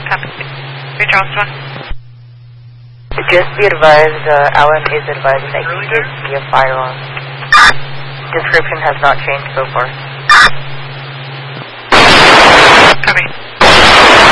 Copy. Charles 1. Just be advised, Alan is advising that he did see a firearm. Description has not changed so far.